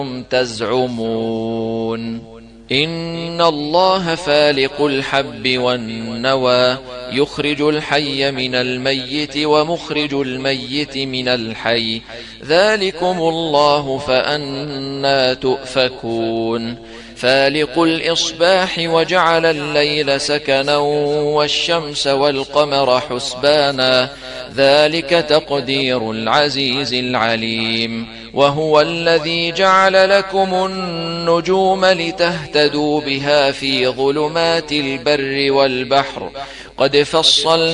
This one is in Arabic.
تزعمون إن الله فالق الحب والنوى يخرج الحي من الميت ومخرج الميت من الحي ذلكم الله فأنى تؤفكون فالق الإصباح وجعل الليل سكنا والشمس والقمر حسبانا ذلك تقدير العزيز العليم وهو الذي جعل لكم النجوم لتهتدوا بها في ظلمات البر والبحر قد فصلنا